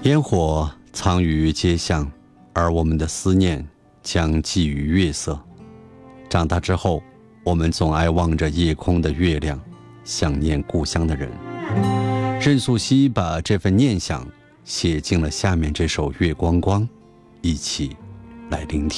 烟火藏于街巷，而我们的思念将寄于月色。长大之后，我们总爱望着夜空的月亮，想念故乡的人。任素汐把这份念想写进了下面这首《月光光》，一起来聆听。